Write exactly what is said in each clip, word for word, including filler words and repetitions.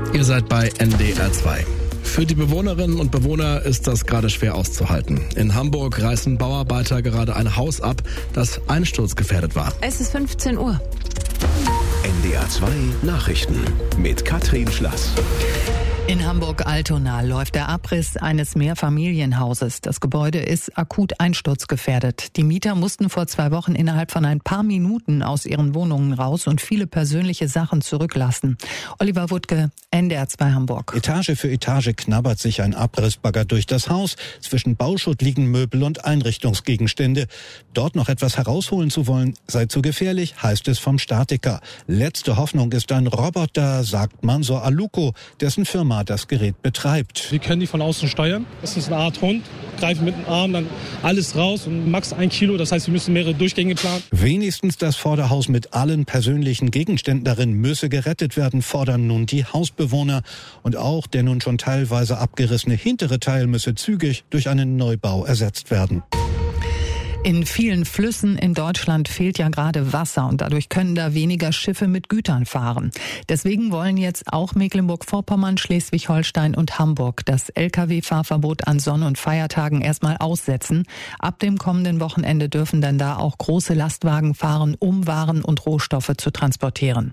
Ihr seid bei N D R zwei. Für die Bewohnerinnen und Bewohner ist das gerade schwer auszuhalten. In Hamburg reißen Bauarbeiter gerade ein Haus ab, das einsturzgefährdet war. Es ist fünfzehn Uhr. N D R zwei Nachrichten mit Katrin Schlass. In Hamburg-Altona läuft der Abriss eines Mehrfamilienhauses. Das Gebäude ist akut einsturzgefährdet. Die Mieter mussten vor zwei Wochen innerhalb von ein paar Minuten aus ihren Wohnungen raus und viele persönliche Sachen zurücklassen. Oliver Wuttke, N D R zwei Hamburg. Etage für Etage knabbert sich ein Abrissbagger durch das Haus. Zwischen Bauschutt liegen Möbel und Einrichtungsgegenstände. Dort noch etwas herausholen zu wollen, sei zu gefährlich, heißt es vom Statiker. Letzte Hoffnung ist ein Roboter, sagt Mansor Aluko, dessen Firma das Gerät betreibt. Wir können die von außen steuern. Das ist eine Art Hund. Greifen mit dem Arm dann alles raus und max ein Kilo. Das heißt, wir müssen mehrere Durchgänge planen. Wenigstens das Vorderhaus mit allen persönlichen Gegenständen darin müsse gerettet werden, fordern nun die Hausbewohner. Und auch der nun schon teilweise abgerissene hintere Teil müsse zügig durch einen Neubau ersetzt werden. In vielen Flüssen in Deutschland fehlt ja gerade Wasser und dadurch können da weniger Schiffe mit Gütern fahren. Deswegen wollen jetzt auch Mecklenburg-Vorpommern, Schleswig-Holstein und Hamburg das L K W-Fahrverbot an Sonn- und Feiertagen erstmal aussetzen. Ab dem kommenden Wochenende dürfen dann da auch große Lastwagen fahren, um Waren und Rohstoffe zu transportieren.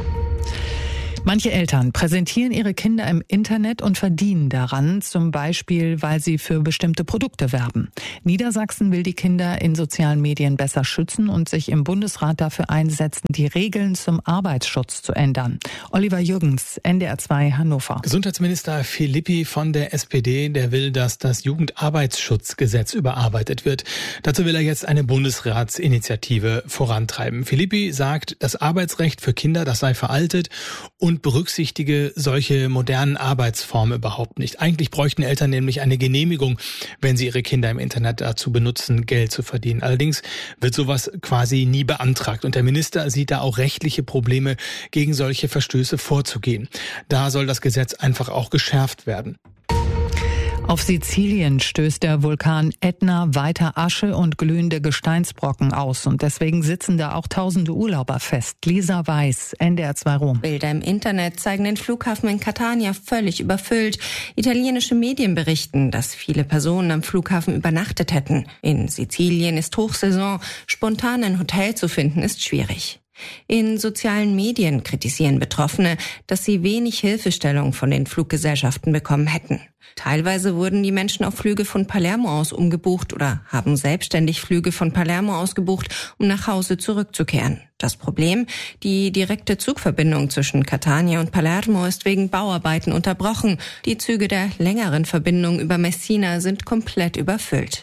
Manche Eltern präsentieren ihre Kinder im Internet und verdienen daran, zum Beispiel, weil sie für bestimmte Produkte werben. Niedersachsen will die Kinder in sozialen Medien besser schützen und sich im Bundesrat dafür einsetzen, die Regeln zum Arbeitsschutz zu ändern. Oliver Jürgens, N D R zwei Hannover. Gesundheitsminister Philippi von der S P D, der will, dass das Jugendarbeitsschutzgesetz überarbeitet wird. Dazu will er jetzt eine Bundesratsinitiative vorantreiben. Philippi sagt, das Arbeitsrecht für Kinder, das sei veraltet und berücksichtige solche modernen Arbeitsformen überhaupt nicht. Eigentlich bräuchten Eltern nämlich eine Genehmigung, wenn sie ihre Kinder im Internet dazu benutzen, Geld zu verdienen. Allerdings wird sowas quasi nie beantragt. Und der Minister sieht da auch rechtliche Probleme, gegen solche Verstöße vorzugehen. Da soll das Gesetz einfach auch geschärft werden. Auf Sizilien stößt der Vulkan Ätna weiter Asche und glühende Gesteinsbrocken aus. Und deswegen sitzen da auch tausende Urlauber fest. Lisa Weiß, N D R zwei Rom. Bilder im Internet zeigen den Flughafen in Catania völlig überfüllt. Italienische Medien berichten, dass viele Personen am Flughafen übernachtet hätten. In Sizilien ist Hochsaison. Spontan ein Hotel zu finden ist schwierig. In sozialen Medien kritisieren Betroffene, dass sie wenig Hilfestellung von den Fluggesellschaften bekommen hätten. Teilweise wurden die Menschen auf Flüge von Palermo aus umgebucht oder haben selbstständig Flüge von Palermo aus gebucht, um nach Hause zurückzukehren. Das Problem? Die direkte Zugverbindung zwischen Catania und Palermo ist wegen Bauarbeiten unterbrochen. Die Züge der längeren Verbindung über Messina sind komplett überfüllt.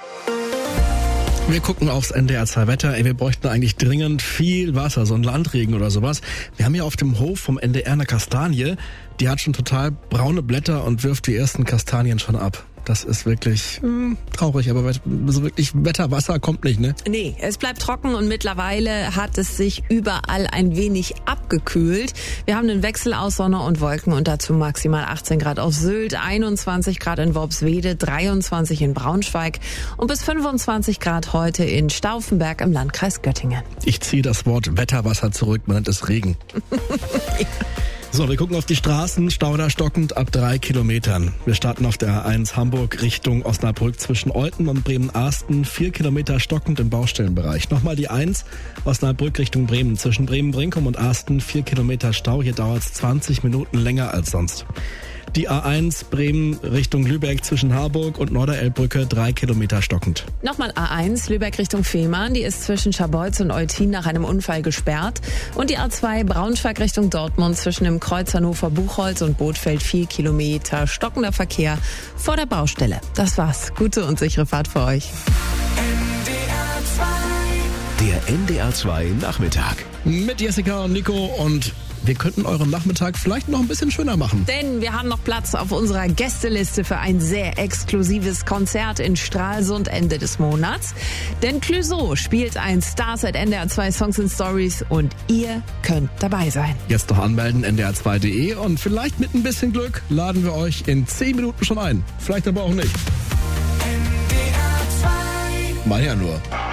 Wir gucken aufs N D R zwei Wetter. Ey, wir bräuchten eigentlich dringend viel Wasser, so ein Landregen oder sowas. Wir haben hier auf dem Hof vom N D R eine Kastanie. Die hat schon total braune Blätter und wirft die ersten Kastanien schon ab. Das ist wirklich hm, traurig, aber so wirklich Wetterwasser kommt nicht, ne? Nee, es bleibt trocken und mittlerweile hat es sich überall ein wenig abgekühlt. Wir haben einen Wechsel aus Sonne und Wolken und dazu maximal achtzehn Grad auf Sylt, einundzwanzig Grad in Worpswede, dreiundzwanzig in Braunschweig und bis fünfundzwanzig Grad heute in Stauffenberg im Landkreis Göttingen. Ich ziehe das Wort Wetterwasser zurück, man nennt es Regen. So, wir gucken auf die Straßen, Stau da stockend ab drei Kilometern. Wir starten auf der A eins Hamburg Richtung Osnabrück zwischen Olten und Bremen-Arsten, vier Kilometer stockend im Baustellenbereich. Nochmal die eins Osnabrück Richtung Bremen, zwischen Bremen-Brinkum und Arsten, vier Kilometer Stau, hier dauert es zwanzig Minuten länger als sonst. Die A eins Bremen Richtung Lübeck zwischen Harburg und Norderelbbrücke, drei Kilometer stockend. Nochmal A eins Lübeck Richtung Fehmarn, die ist zwischen Scharbeutz und Eutin nach einem Unfall gesperrt. Und die A zwei Braunschweig Richtung Dortmund zwischen dem Kreuz Hannover-Buchholz und Bothfeld, vier Kilometer stockender Verkehr vor der Baustelle. Das war's. Gute und sichere Fahrt für euch. Der N D R zwei Nachmittag. Mit Jessica und Nico und wir könnten euren Nachmittag vielleicht noch ein bisschen schöner machen. Denn wir haben noch Platz auf unserer Gästeliste für ein sehr exklusives Konzert in Stralsund Ende des Monats. Denn Clouseau spielt ein Stars at N D R zwei Songs and Stories und ihr könnt dabei sein. Jetzt noch anmelden, N D R zwei Punkt de und vielleicht mit ein bisschen Glück laden wir euch in zehn Minuten schon ein. Vielleicht aber auch nicht. N D R zwei. Mal ja nur.